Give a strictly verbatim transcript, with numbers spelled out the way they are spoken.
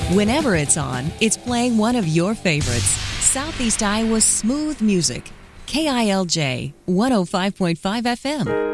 Whenever it's on, it's playing one of your favorites. Southeast Iowa's smooth music. K I L J one oh five point five F M.